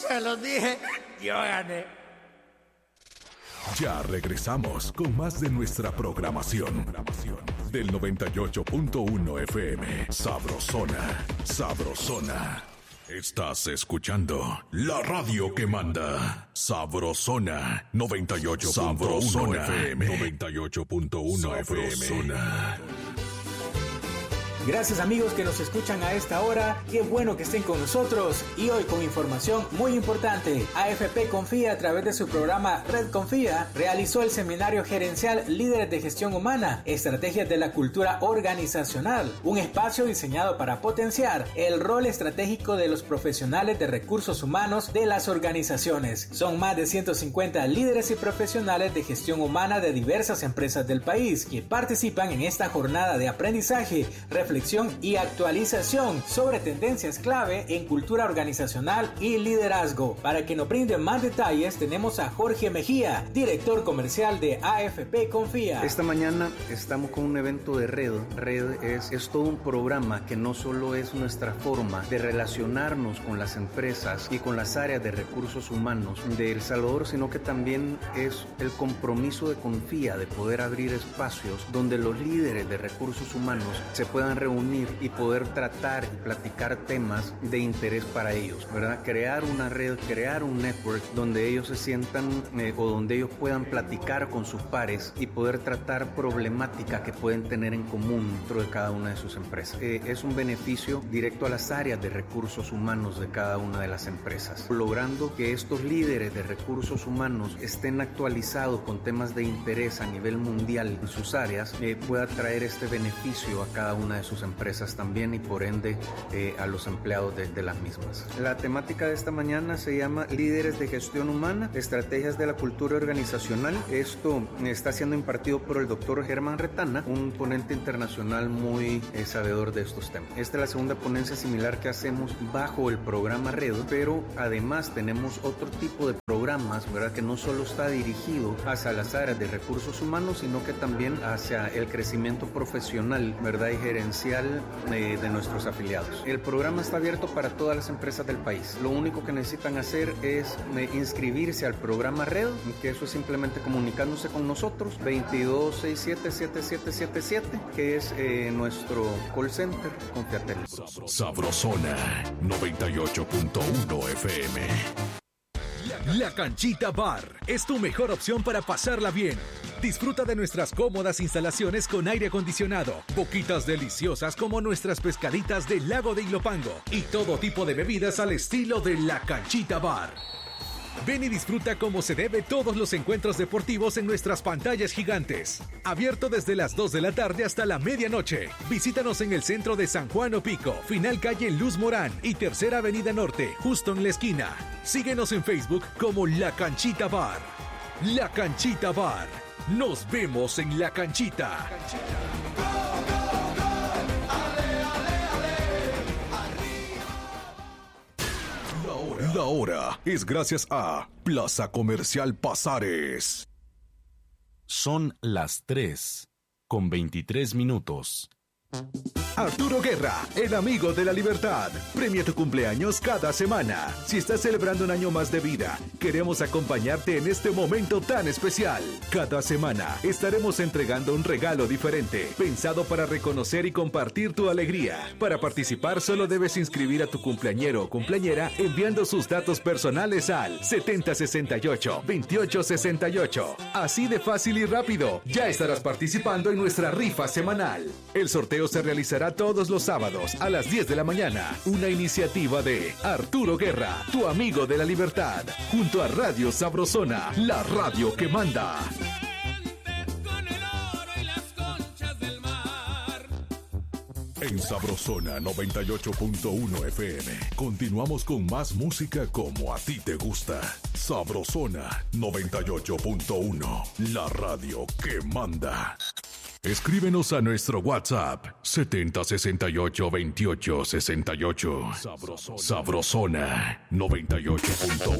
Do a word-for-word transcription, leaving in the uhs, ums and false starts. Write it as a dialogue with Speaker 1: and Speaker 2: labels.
Speaker 1: se los dije, yo gané.
Speaker 2: Ya regresamos con más de nuestra programación del noventa y ocho punto uno F M. Sabrosona, Sabrosona. Estás escuchando la radio que manda. Sabrosona noventa y ocho punto uno F M. noventa y ocho punto uno F M.
Speaker 3: Gracias amigos que nos escuchan a esta hora, qué bueno que estén con nosotros y hoy con información muy importante. A F P Confía, a través de su programa Red Confía, realizó el seminario gerencial Líderes de Gestión Humana, Estrategias de la Cultura Organizacional, un espacio diseñado para potenciar el rol estratégico de los profesionales de recursos humanos de las organizaciones. Son más de ciento cincuenta líderes y profesionales de gestión humana de diversas empresas del país que participan en esta jornada de aprendizaje, reflexión y actualización sobre tendencias clave en cultura organizacional y liderazgo. Para que nos brinde más detalles tenemos a Jorge Mejía, director comercial de A F P Confía.
Speaker 4: Esta mañana estamos con un evento de Red. Red es, es todo un programa que no solo es nuestra forma de relacionarnos con las empresas y con las áreas de recursos humanos de El Salvador, sino que también es el compromiso de Confía de poder abrir espacios donde los líderes de recursos humanos se puedan reunir y poder tratar y platicar temas de interés para ellos, ¿verdad? Crear una red, crear un network donde ellos se sientan eh, o donde ellos puedan platicar con sus pares y poder tratar problemáticas que pueden tener en común dentro de cada una de sus empresas. Eh, es un beneficio directo a las áreas de recursos humanos de cada una de las empresas, logrando que estos líderes de recursos humanos estén actualizados con temas de interés a nivel mundial en sus áreas, eh, pueda traer este beneficio a cada una de sus empresas también y por ende eh, a los empleados de, de las mismas. La temática de esta mañana se llama Líderes de Gestión Humana, Estrategias de la Cultura Organizacional. Esto está siendo impartido por el doctor Germán Retana, un ponente internacional muy eh, sabedor de estos temas. Esta es la segunda ponencia similar que hacemos bajo el programa Red, pero además tenemos otro tipo de programas, ¿verdad? Que no solo está dirigido hacia las áreas de recursos humanos, sino que también hacia el crecimiento profesional, ¿verdad? Y gerencial eh, de nuestros afiliados. El programa está abierto para todas las empresas del país. Lo único que necesitan hacer es eh, inscribirse al programa Red, que eso es simplemente comunicándose con nosotros, veintidós sesenta y siete setenta y siete setenta y siete, que es eh, nuestro call center Confiatel.
Speaker 2: Sabrosona noventa y ocho punto uno F M. La Canchita Bar es tu mejor opción para pasarla bien. Disfruta de nuestras cómodas instalaciones con aire acondicionado, boquitas deliciosas como nuestras pescaditas del lago de Ilopango y todo tipo de bebidas al estilo de La Canchita Bar. Ven y disfruta como se debe todos los encuentros deportivos en nuestras pantallas gigantes. Abierto desde las dos de la tarde hasta la medianoche. Visítanos en el centro de San Juan Opico, final calle Luz Morán y Tercera Avenida Norte, justo en la esquina. Síguenos en Facebook como La Canchita Bar. La Canchita Bar. Nos vemos en La Canchita. La hora es gracias a Plaza Comercial Pasares.
Speaker 5: Son las tres con veintitrés minutos.
Speaker 2: Arturo Guerra, el amigo de la libertad. Premia tu cumpleaños cada semana. Si estás celebrando un año más de vida, queremos acompañarte en este momento tan especial. Cada semana estaremos entregando un regalo diferente, pensado para reconocer y compartir tu alegría. Para participar solo debes inscribir a tu cumpleañero o cumpleañera enviando sus datos personales al setenta sesenta y ocho veintiocho sesenta y ocho. Así de fácil y rápido, ya estarás participando en nuestra rifa semanal. El sorteo se realizará todos los sábados a las diez de la mañana. Una iniciativa de Arturo Guerra, tu amigo de la libertad, junto a Radio Sabrosona, la radio que manda. En Sabrosona noventa y ocho punto uno F M, continuamos con más música como a ti te gusta. Sabrosona noventa y ocho punto uno, la radio que manda. Escríbenos a nuestro WhatsApp setenta sesenta y ocho veintiocho sesenta y ocho. Sabrosona noventa y ocho punto uno.